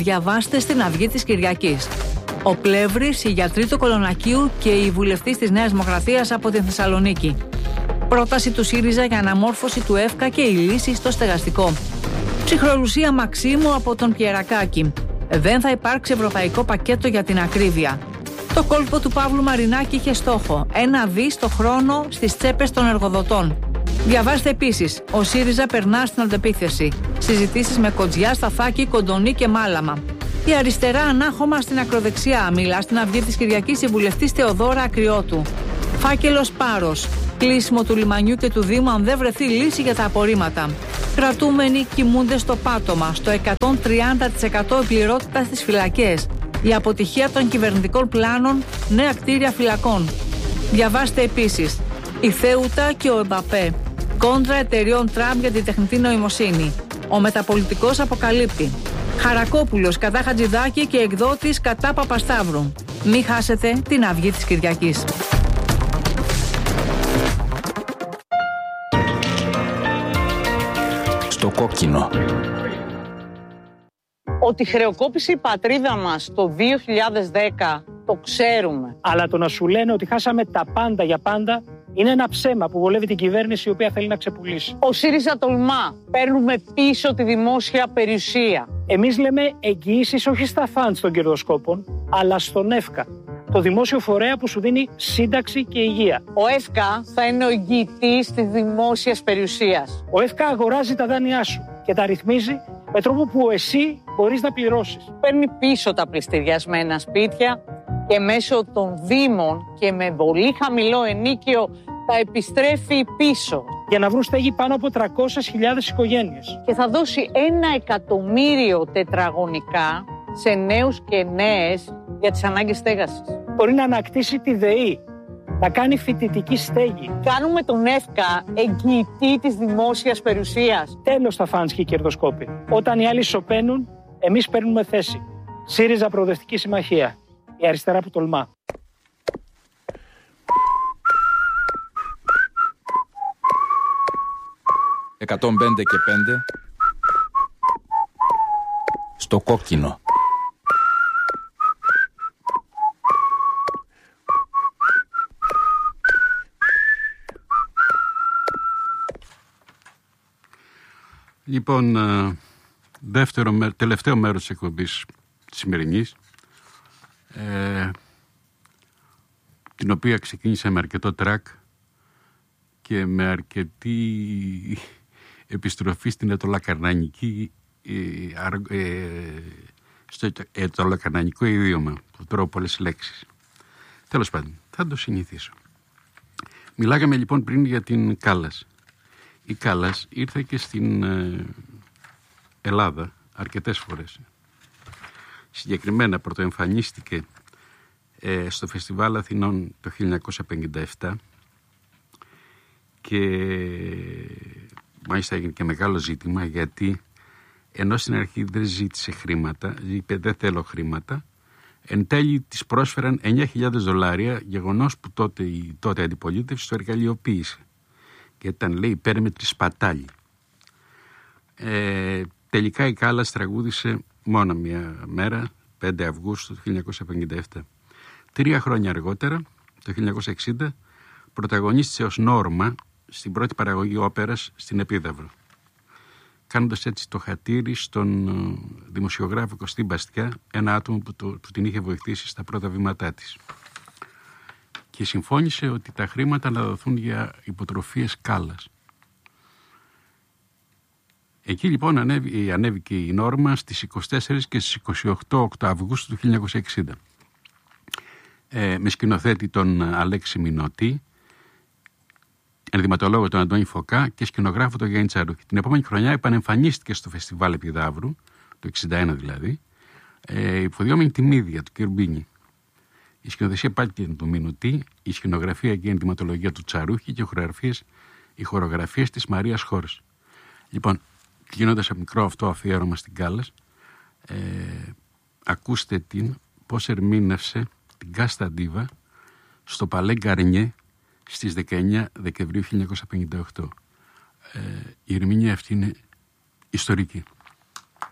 Διαβάστε στην Αυγή της Κυριακής. Ο Πλεύρης, οι γιατροί του Κολονακίου και η βουλευτής της Νέας Δημοκρατίας από την Θεσσαλονίκη. Πρόταση του ΣΥΡΙΖΑ για αναμόρφωση του ΕΦΚΑ και η λύση στο στεγαστικό. Ψυχρολουσία Μαξίμου από τον Πιερακάκη. Δεν θα υπάρξει ευρωπαϊκό πακέτο για την ακρίβεια. Το κόλπο του Παύλου Μαρινάκη είχε στόχο 1 δις το χρόνο στις τσέπες των εργοδοτών. Διαβάστε επίσης, ο ΣΥΡΙΖΑ περνά στην αντεπίθεση. Συζητήσεις με Κοντζιά, Σταθάκη, Κοντονή και Μάλαμα. Η αριστερά ανάχωμα στην ακροδεξιά. Μιλά στην Αυγή της Κυριακής η βουλευτής Θεοδώρα Ακριώτου. Φάκελος Πάρος. Κλείσιμο του λιμανιού και του Δήμου αν δεν βρεθεί λύση για τα απορρίμματα. Κρατούμενοι κοιμούνται στο πάτωμα. Στο 130% επληρότητα στις φυλακές. Η αποτυχία των κυβερνητικών πλάνων, νέα κτίρια φυλακών. Διαβάστε επίσης, η Θέουτα και ο Εμπαπέ. Κόντρα εταιριών Τραμπ για την τεχνητή νοημοσύνη. Ο μεταπολιτικός αποκαλύπτει. Χαρακόπουλος κατά Χατζηδάκη και εκδότης κατά Παπασταύρου. Μην χάσετε την Αυγή της Κυριακής. Στο κόκκινο. Ότι χρεοκόπησε η πατρίδα μας το 2010 το ξέρουμε. Αλλά το να σου λένε ότι χάσαμε τα πάντα για πάντα είναι ένα ψέμα που βολεύει την κυβέρνηση η οποία θέλει να ξεπουλήσει. Ο ΣΥΡΙΖΑ τολμά. Παίρνουμε πίσω τη δημόσια περιουσία. Εμείς λέμε εγγυήσεις όχι στα φαντς των κερδοσκόπων, αλλά στον ΕΦΚΑ. Το δημόσιο φορέα που σου δίνει σύνταξη και υγεία. Ο ΕΦΚΑ θα είναι ο εγγυητής της δημόσιας περιουσίας. Ο ΕΦΚΑ αγοράζει τα δάνειά σου και τα ρυθμίζει με τρόπο που εσύ μπορείς να πληρώσεις. Παίρνει πίσω τα πληστηριασμένα σπίτια και μέσω των δήμων και με πολύ χαμηλό ενίκιο τα επιστρέφει πίσω. Για να βρουν στέγη πάνω από 300.000 οικογένειες. Και θα δώσει 1 εκατομμύριο τετραγωνικά σε νέους και νέες για τις ανάγκες στέγασης. Μπορεί να ανακτήσει τη ΔΕΗ, να κάνει φοιτητική στέγη. Κάνουμε τον ΕΦΚΑ εγγυητή της δημόσιας περιουσίας. Τέλος τα φαντς και οι κερδοσκόποι. Όταν οι άλλοι σωπαίνουν, εμείς παίρνουμε θέση. ΣΥΡΙΖΑ Προοδευτική Συμμαχία. Η αριστερά που τολμά. «105 και 5» στο κόκκινο. Λοιπόν, τελευταίο μέρος της εκπομπής της σημερινής, την οποία ξεκίνησα με αρκετό τρακ και με αρκετή επιστροφή στην ετωλακαρνανική, στο ετωλακαρνανικό ιδίωμα, που τρώω πολλές λέξεις. Τέλος πάντων, θα το συνηθίσω. Μιλάγαμε λοιπόν πριν για την Κάλλας. Η Κάλλας ήρθε και στην Ελλάδα αρκετές φορές. Συγκεκριμένα πρωτοεμφανίστηκε στο Φεστιβάλ Αθηνών το 1957 και μάλιστα έγινε και μεγάλο ζήτημα, γιατί ενώ στην αρχή δεν ζήτησε χρήματα, είπε δεν θέλω χρήματα, εν τέλει της πρόσφεραν $9,000, γεγονός που τότε αντιπολίτευση το εργαλειοποίησε και ήταν, λέει, υπέρμετρη σπατάλη. Τελικά η Κάλλας τραγούδισε μόνο μια μέρα, 5 Αυγούστου του 1957. 3 χρόνια αργότερα, το 1960, πρωταγωνίστησε ως Νόρμα στην πρώτη παραγωγή όπερας στην Επίδαυρο, κάνοντας έτσι το χατήρι στον δημοσιογράφο Κωστή Μπαστιά, ένα άτομο που την είχε βοηθήσει στα πρώτα βήματά της. Και συμφώνησε ότι τα χρήματα να δοθούν για υποτροφίες Κάλλας. Εκεί λοιπόν ανέβηκε η Νόρμα στις 24 και στις 28 Αυγούστου του 1960. Με σκηνοθέτη τον Αλέξη Μινωτή, ενδυματολόγο τον Αντώνη Φωκά και σκηνογράφο τον Γιάννη Τσαρούχη. Την επόμενη χρονιά επανεμφανίστηκε στο Φεστιβάλ Επιδαύρου, το 1961 δηλαδή, υποδιόμενη την ίδια του κ. Μπίνη. Η σκηνοθεσία πάλι και του Μινωτή, η σκηνογραφία και η ενδυματολογία του Τσαρούχη και οι χορογραφίες της Μαρίας Χόρς. Λοιπόν, κλείνοντας από μικρό αυτό αφιέρωμα στην Κάλλας, ακούστε την πώς ερμήνευσε την Κάστα Ντίβα στο Παλέ Γκαρνιέ στις 19 Δεκεμβρίου 1958. Η ερμηνεία αυτή είναι ιστορική.